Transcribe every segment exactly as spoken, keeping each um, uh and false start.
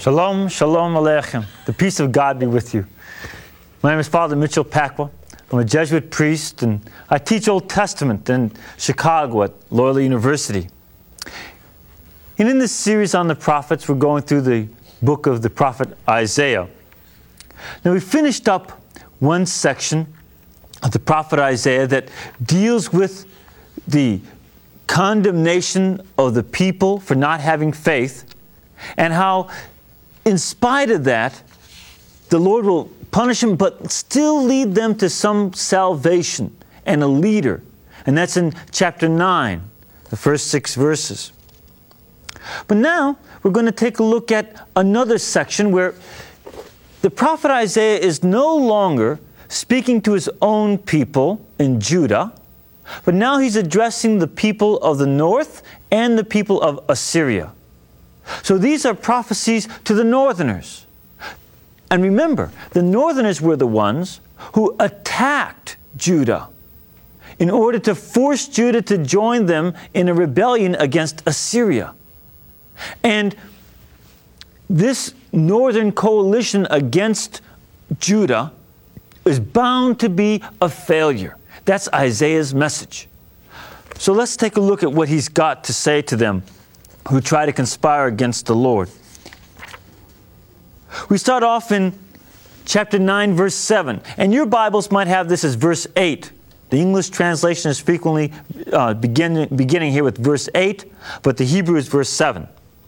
Shalom, shalom aleichem. The peace of God be with you. My name is Father Mitchell Pacwa. I'm a Jesuit priest, and I teach Old Testament in Chicago at Loyola University. And in this series on the prophets, we're going through the book of the prophet Isaiah. Now, we finished up one section of the prophet Isaiah that deals with the condemnation of the people for not having faith, and how in spite of that, the Lord will punish them, but still lead them to some salvation and a leader. And that's in chapter nine, the first six verses. But now, we're going to take a look at another section where the prophet Isaiah is no longer speaking to his own people in Judah, but now he's addressing the people of the north and the people of Assyria. So these are prophecies to the northerners. And remember, the northerners were the ones who attacked Judah in order to force Judah to join them in a rebellion against Assyria. And this northern coalition against Judah is bound to be a failure. That's Isaiah's message. So let's take a look at what he's got to say to them who try to conspire against the Lord. We start off in chapter nine, verse seven. And your Bibles might have this as verse eight. The English translation is frequently uh, begin, beginning here with verse eight, but the Hebrew is verse seven.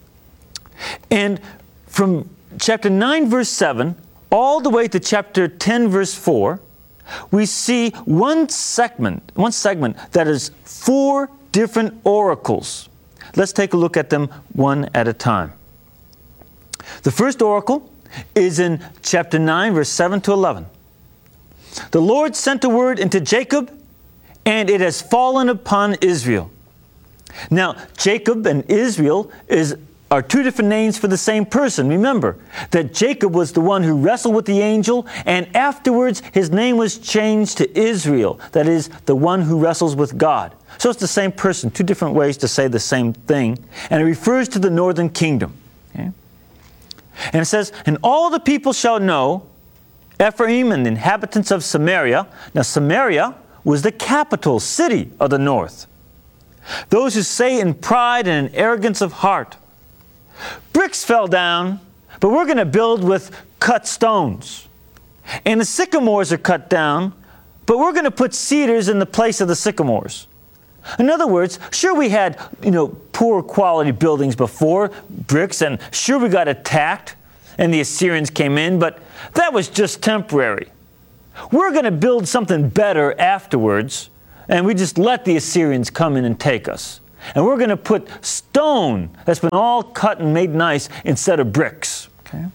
And from chapter nine, verse seven, all the way to chapter ten, verse four, we see one segment, one segment that is four different oracles. Let's take a look at them one at a time. The first oracle is in chapter nine, verse seven to eleven. The Lord sent a word into Jacob, and it has fallen upon Israel. Now, Jacob and Israel is are two different names for the same person. Remember that Jacob was the one who wrestled with the angel, and afterwards his name was changed to Israel. That is, the one who wrestles with God. So it's the same person, two different ways to say the same thing, and it refers to the northern kingdom. Okay? And it says, and all the people shall know, Ephraim and the inhabitants of Samaria. Now Samaria was the capital city of the north. Those who say in pride and in arrogance of heart, bricks fell down, but we're going to build with cut stones. And the sycamores are cut down, but we're going to put cedars in the place of the sycamores. In other words, sure we had, you know, poor quality buildings before, bricks, and sure we got attacked and the Assyrians came in, but that was just temporary. We're going to build something better afterwards, and we just let the Assyrians come in and take us. And we're going to put stone that's been all cut and made nice instead of bricks. Okay?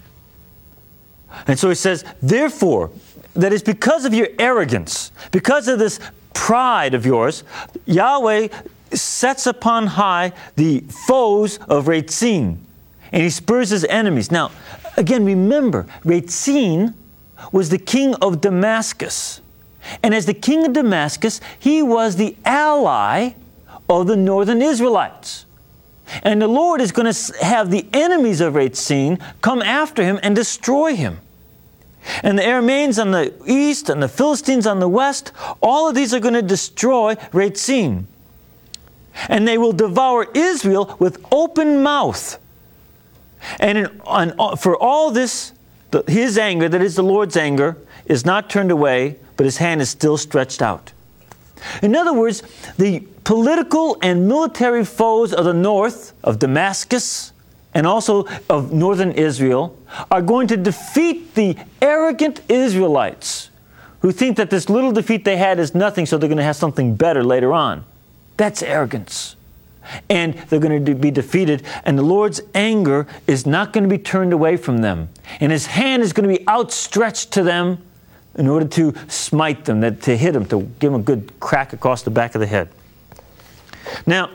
And so he says, therefore, that is because of your arrogance, because of this pride of yours, Yahweh sets upon high the foes of Rezin, and he spurs his enemies. Now, again, remember, Rezin was the king of Damascus. And as the king of Damascus, he was the ally of the northern Israelites. And the Lord is going to have the enemies of Rezin come after him and destroy him. And the Arameans on the east and the Philistines on the west, all of these are going to destroy Rezin. And they will devour Israel with open mouth. And in, on, for all this, the, his anger, that is the Lord's anger, is not turned away, but his hand is still stretched out. In other words, the political and military foes of the north, of Damascus, and also of northern Israel, are going to defeat the arrogant Israelites who think that this little defeat they had is nothing, so they're going to have something better later on. That's arrogance. And they're going to be defeated, and the Lord's anger is not going to be turned away from them. And his hand is going to be outstretched to them in order to smite them, to hit them, to give them a good crack across the back of the head. Now,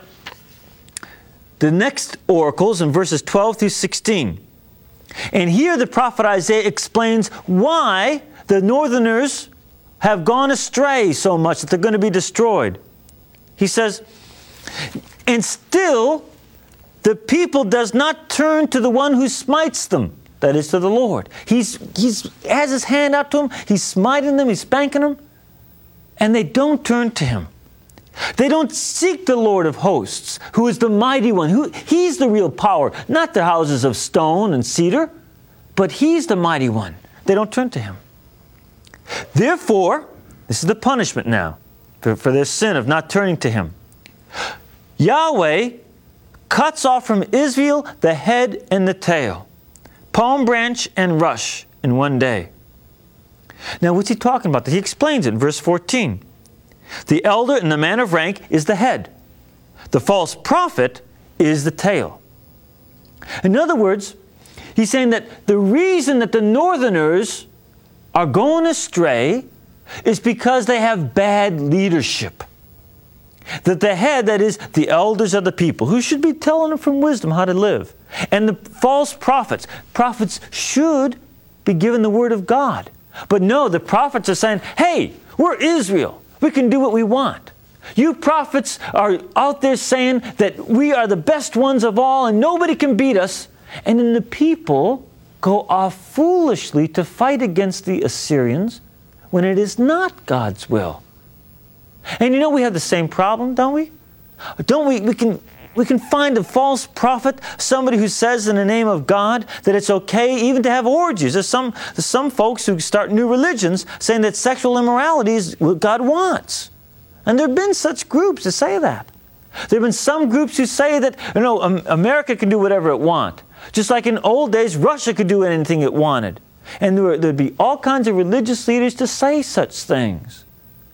the next oracles in verses twelve through sixteen. And here the prophet Isaiah explains why the northerners have gone astray so much that they're going to be destroyed. He says, and still the people does not turn to the one who smites them, that is, to the Lord. He's, he's has his hand out to them, he's smiting them, he's spanking them, and they don't turn to him. They don't seek the Lord of hosts, who is the mighty one. Who, he's the real power, not the houses of stone and cedar, but he's the mighty one. They don't turn to him. Therefore, this is the punishment now for, for their sin of not turning to him. Yahweh cuts off from Israel the head and the tail, palm branch and rush in one day. Now, what's he talking about? He explains it in verse fourteen. The elder and the man of rank is the head. The false prophet is the tail. In other words, he's saying that the reason that the northerners are going astray is because they have bad leadership. That the head, that is, the elders of the people, who should be telling them from wisdom how to live. And the false prophets. Prophets should be given the word of God. But no, the prophets are saying, hey, we're Israel. We can do what we want. You prophets are out there saying that we are the best ones of all and nobody can beat us. And then the people go off foolishly to fight against the Assyrians when it is not God's will. And you know we have the same problem, don't we? Don't we? We can, we can find a false prophet, somebody who says in the name of God that it's okay even to have orgies. There's some, there's some folks who start new religions saying that sexual immorality is what God wants. And there have been such groups that say that. There have been some groups who say that, you know, America can do whatever it wants. Just like in old days, Russia could do anything it wanted. And there would be all kinds of religious leaders to say such things.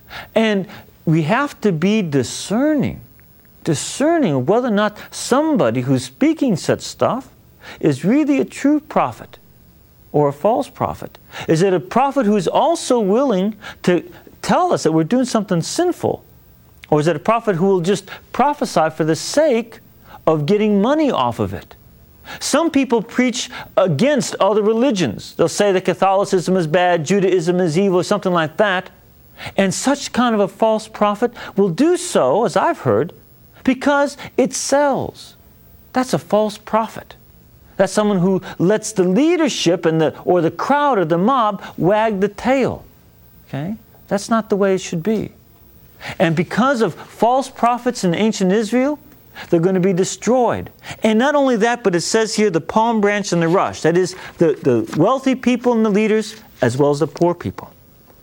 And we have to be discerning, discerning of whether or not somebody who's speaking such stuff is really a true prophet or a false prophet. Is it a prophet who is also willing to tell us that we're doing something sinful? Or is it a prophet who will just prophesy for the sake of getting money off of it? Some people preach against other religions. They'll say that Catholicism is bad, Judaism is evil, something like that. And such kind of a false prophet will do so, as I've heard, because it sells. That's a false prophet. That's someone who lets the leadership and the, or the crowd or the mob wag the tail. Okay? That's not the way it should be. And because of false prophets in ancient Israel, they're going to be destroyed. And not only that, but it says here the palm branch and the rush. That is, the, the wealthy people and the leaders, as well as the poor people.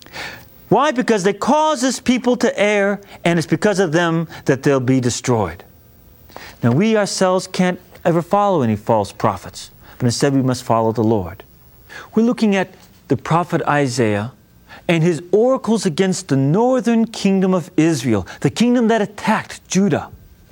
Why? Because they cause this people to err, and it's because of them that they'll be destroyed. Now, we ourselves can't ever follow any false prophets, but instead we must follow the Lord. We're looking at the prophet Isaiah and his oracles against the northern kingdom of Israel, the kingdom that attacked Judah.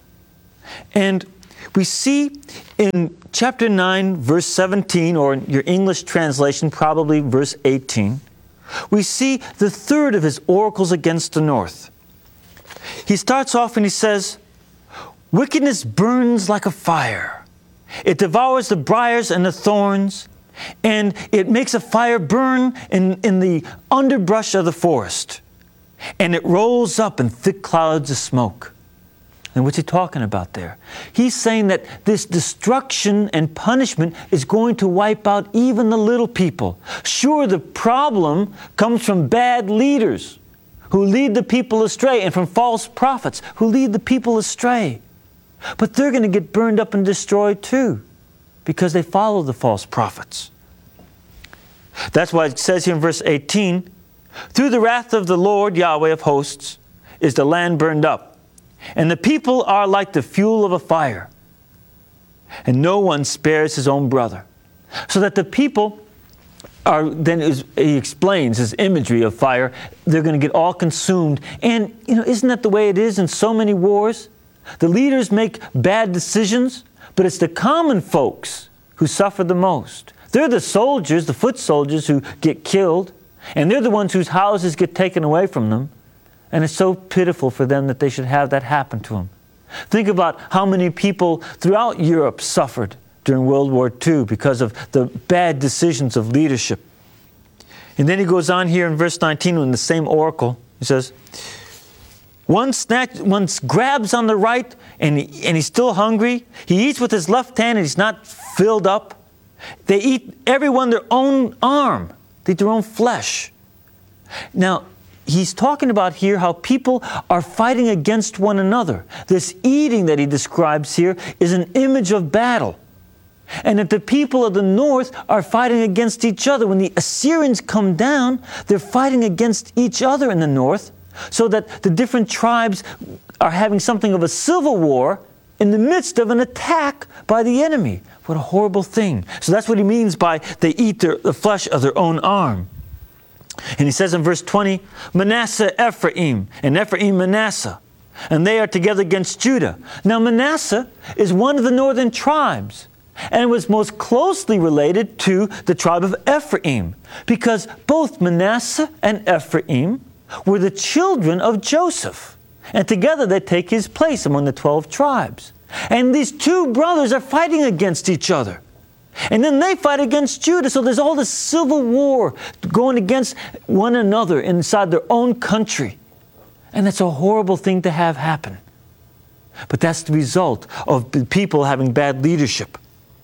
And we see in chapter nine, verse seventeen, or in your English translation, probably verse eighteen, we see the third of his oracles against the north. He starts off and he says, wickedness burns like a fire. It devours the briars and the thorns, and it makes a fire burn in, in the underbrush of the forest. And it rolls up in thick clouds of smoke. And what's he talking about there? He's saying that this destruction and punishment is going to wipe out even the little people. Sure, the problem comes from bad leaders who lead the people astray, and from false prophets who lead the people astray. But they're going to get burned up and destroyed too, because they follow the false prophets. That's why it says here in verse eighteen, through the wrath of the Lord, Yahweh of hosts, is the land burned up. And the people are like the fuel of a fire, and no one spares his own brother. So that the people are, then is, he explains his imagery of fire, they're going to get all consumed. And, you know, isn't that the way it is in so many wars? The leaders make bad decisions, but it's the common folks who suffer the most. They're the soldiers, the foot soldiers, who get killed, and they're the ones whose houses get taken away from them. And it's so pitiful for them that they should have that happen to them. Think about how many people throughout Europe suffered during World War Two because of the bad decisions of leadership. And then he goes on here in verse nineteen in the same oracle. He says, One snatch, one grabs on the right, and, he, and he's still hungry. He eats with his left hand, and he's not filled up. They eat everyone their own arm. They eat their own flesh. Now, he's talking about here how people are fighting against one another. This eating that he describes here is an image of battle. And that the people of the north are fighting against each other. When the Assyrians come down, they're fighting against each other in the north, so that the different tribes are having something of a civil war in the midst of an attack by the enemy. What a horrible thing. So that's what he means by they eat their, the flesh of their own arm. And he says in verse twenty, Manasseh Ephraim, and Ephraim Manasseh, and they are together against Judah. Now Manasseh is one of the northern tribes, and was most closely related to the tribe of Ephraim, because both Manasseh and Ephraim were the children of Joseph. And together they take his place among the twelve tribes. And these two brothers are fighting against each other. And then they fight against Judah. So there's all this civil war going against one another inside their own country. And that's a horrible thing to have happen. But that's the result of the people having bad leadership.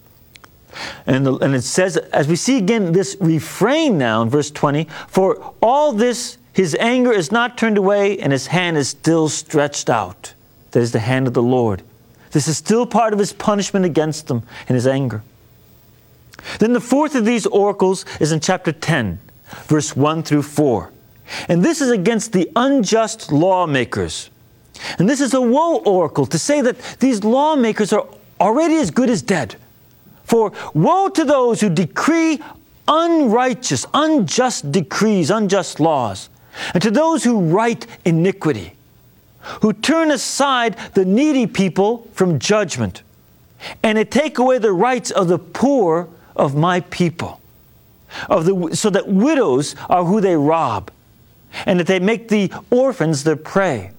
And, the, and it says, as we see again this refrain now in verse twenty, for all this his anger is not turned away, and his hand is still stretched out. That is the hand of the Lord. This is still part of his punishment against them in his anger. Then the fourth of these oracles is in chapter ten, verse one through four. And this is against the unjust lawmakers. And this is a woe oracle to say that these lawmakers are already as good as dead. For woe to those who decree unrighteous, unjust decrees, unjust laws, and to those who write iniquity, who turn aside the needy people from judgment, and they take away the rights of the poor of my people, of the, so that widows are who they rob, and that they make the orphans their prey.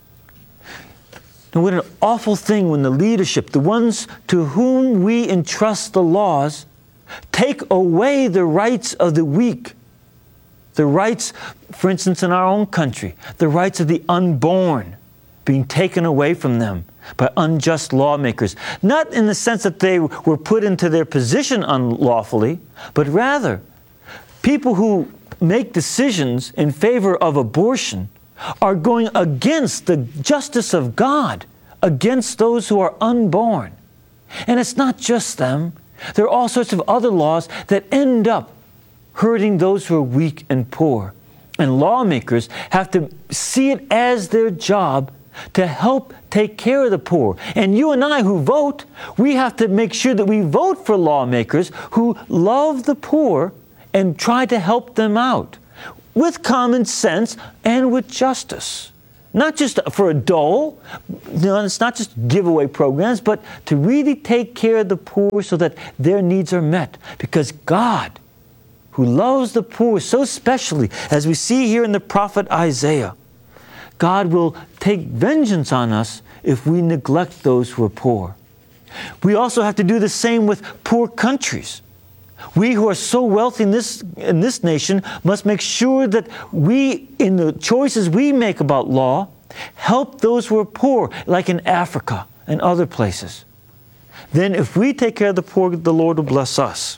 And what an awful thing when the leadership, the ones to whom we entrust the laws, take away the rights of the weak. The rights, for instance, in our own country, the rights of the unborn being taken away from them by unjust lawmakers. Not in the sense that they were put into their position unlawfully, but rather people who make decisions in favor of abortion are going against the justice of God, against those who are unborn. And it's not just them. There are all sorts of other laws that end up hurting those who are weak and poor. And lawmakers have to see it as their job to help take care of the poor. And you and I who vote, we have to make sure that we vote for lawmakers who love the poor and try to help them out with common sense and with justice. Not just for a dole, you know, it's not just giveaway programs, but to really take care of the poor so that their needs are met. Because God, who loves the poor so specially, as we see here in the prophet Isaiah, God will take vengeance on us if we neglect those who are poor. We also have to do the same with poor countries. We who are so wealthy in this, in this nation must make sure that we, in the choices we make about law, help those who are poor, like in Africa and other places. Then if we take care of the poor, the Lord will bless us.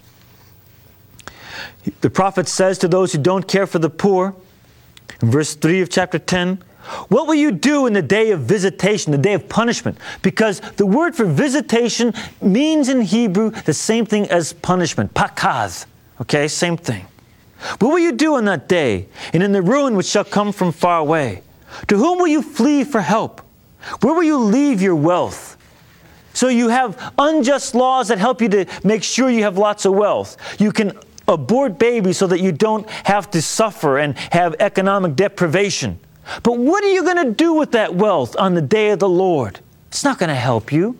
The prophet says to those who don't care for the poor, in verse three of chapter ten, what will you do in the day of visitation, the day of punishment? Because the word for visitation means in Hebrew the same thing as punishment, pakaz. Okay, same thing. What will you do on that day, and in the ruin which shall come from far away? To whom will you flee for help? Where will you leave your wealth? So you have unjust laws that help you to make sure you have lots of wealth. You can abort babies so that you don't have to suffer and have economic deprivation. But what are you going to do with that wealth on the day of the Lord? It's not going to help you.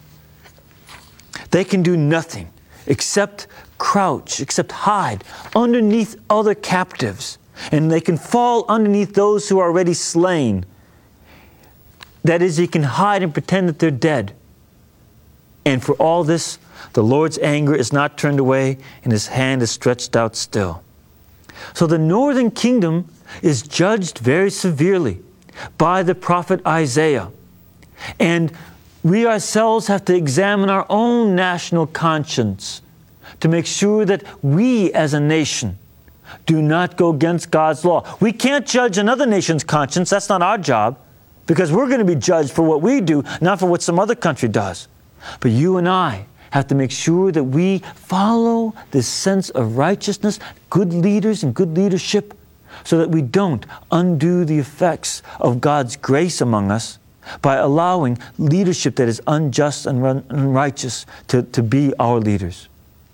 They can do nothing except crouch, except hide underneath other captives. And they can fall underneath those who are already slain. That is, they can hide and pretend that they're dead. And for all this, the Lord's anger is not turned away, and his hand is stretched out still. So the northern kingdom is judged very severely. by the prophet Isaiah. And we ourselves have to examine our own national conscience to make sure that we as a nation do not go against God's law. We can't judge another nation's conscience. That's not our job, because we're going to be judged for what we do, not for what some other country does. But you and I have to make sure that we follow this sense of righteousness, good leaders and good leadership, so that we don't undo the effects of God's grace among us by allowing leadership that is unjust and unrighteous to, to be our leaders.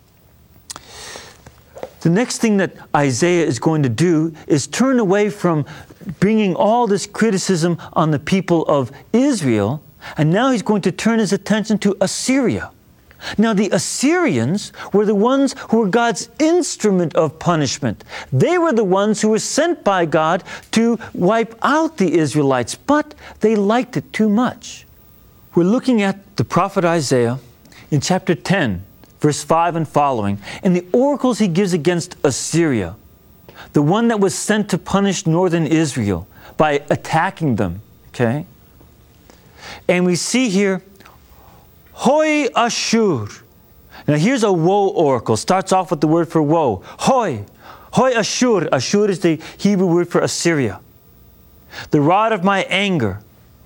The next thing that Isaiah is going to do is turn away from bringing all this criticism on the people of Israel, and now he's going to turn his attention to Assyria. Now, the Assyrians were the ones who were God's instrument of punishment. They were the ones who were sent by God to wipe out the Israelites, but they liked it too much. We're looking at the prophet Isaiah in chapter ten, verse five and following, and the oracles he gives against Assyria, the one that was sent to punish northern Israel by attacking them, okay? And we see here, Hoi Ashur. Now here's a woe oracle. Starts off with the word for woe. Hoi. Hoi Ashur. Ashur is the Hebrew word for Assyria. The rod of my anger,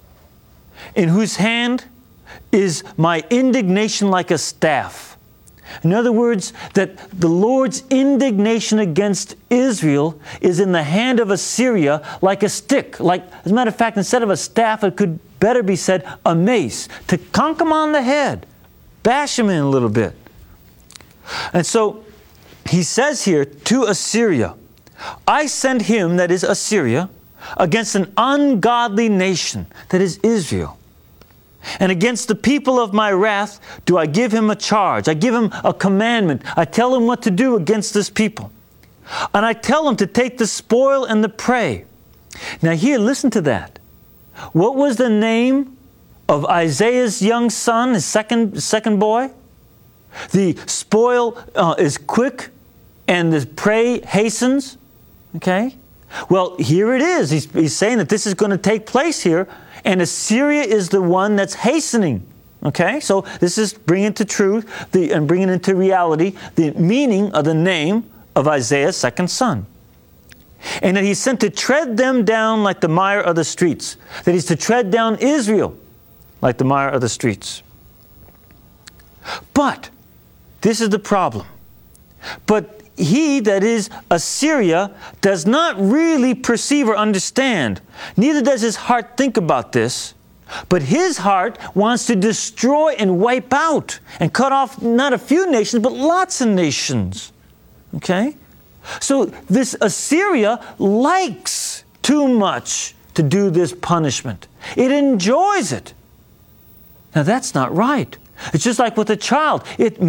in whose hand is my indignation like a staff. In other words, that the Lord's indignation against Israel is in the hand of Assyria like a stick. Like, as a matter of fact, instead of a staff, it could better be said a mace, to conk him on the head, bash him in a little bit. And so he says here to Assyria, I send him, that is Assyria, against an ungodly nation, that is Israel. And against the people of my wrath do I give him a charge. I give him a commandment. I tell him what to do against this people. And I tell him to take the spoil and the prey. Now here, listen to that. What was the name of Isaiah's young son, his second, second boy? The spoil uh, is quick and the prey hastens. Okay? Well, here it is. He's, he's saying that this is going to take place here, and Assyria is the one that's hastening. Okay? So this is bringing to truth the, and bringing into reality the meaning of the name of Isaiah's second son. And that he's sent to tread them down like the mire of the streets. That he's to tread down Israel like the mire of the streets. But, this is the problem. But he, that is Assyria, does not really perceive or understand. Neither does his heart think about this. But his heart wants to destroy and wipe out and cut off not a few nations, but lots of nations. Okay? So this Assyria likes too much to do this punishment. It enjoys it. Now that's not right. It's just like with a child. It